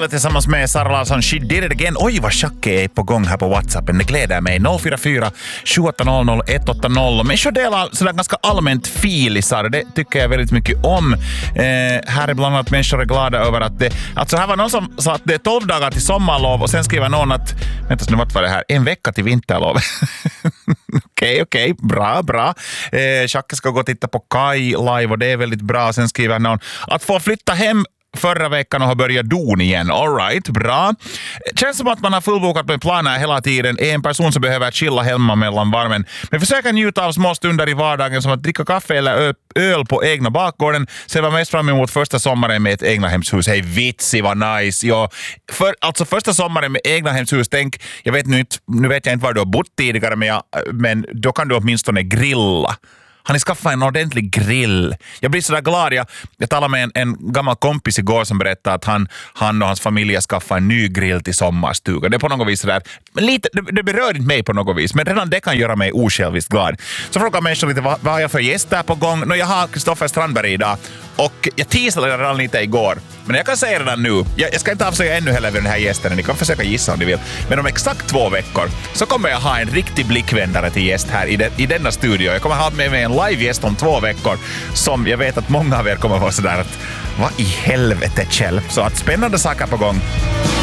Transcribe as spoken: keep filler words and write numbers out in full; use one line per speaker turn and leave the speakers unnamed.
Tyler tillsammans med Sara Larsson. She did it again. Oj, vad Chuck är på gång här på WhatsAppen. Det gläder mig. noll fyra fyra sju åtta noll noll ett åtta noll. Människor delar sådär ganska allmänt filisar. Det tycker jag väldigt mycket om. Eh, här är bland annat människor är glada över att det... Alltså här var någon som sa att det är tolv dagar till sommarlov och sen skriver någon att... Vänta, nu vart var det här? En vecka till vinterlov. Okej, okej. Bra, bra. Eh, Chuck ska gå och titta på Kai live och det är väldigt bra. Sen skriver någon att få flytta hem förra veckan och har börjat don igen. All right, bra. Känns som att man har fullbokat med planer hela tiden. Är en person som behöver chilla hemma mellan varmen. Men försöka njuta av små stunder i vardagen som att dricka kaffe eller öl på egna bakgården. Sen var mest fram emot första sommaren med ett egna hemshus. Hej, vitsi, vad nice. Ja, för, alltså första sommaren med egna hemshus, tänk, jag vet nu inte, nu vet jag inte var du har bott tidigare, men, jag, men då kan du åtminstone grilla. Han har skaffat en ordentlig grill. Jag blir så där glad. Jag, jag talade med en, en gammal kompis igår som berättade att han, han och hans familj har skaffat en ny grill till sommarstugan. Det är på något vis sådär, men lite, det, det berör inte mig på något vis, men redan det kan göra mig osjälviskt glad. Så frågar människor lite, vad, vad har jag för gäster på gång? Nå, jag har Kristoffer Strandberg idag och jag teasade redan lite igår. Men jag kan säga redan nu, jag, jag ska inte avslöja ännu heller vid den här gästen, ni kan försöka gissa om ni vill. Men om exakt två veckor så kommer jag ha en riktig blickvändare till gäst här i, de, i denna studio. Jag kommer ha med mig en live-gäst om två veckor som jag vet att många av er kommer vara sådär att vad i helvete, Kjell. Så att spännande saker på gång.